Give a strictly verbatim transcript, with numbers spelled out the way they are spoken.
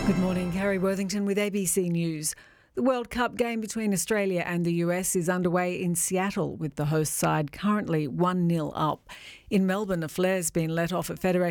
Good morning, Carrie Worthington with A B C News. The World Cup game between Australia and the U S is underway in Seattle, with the host side currently one nil up. In Melbourne, a flare's been let off at Federated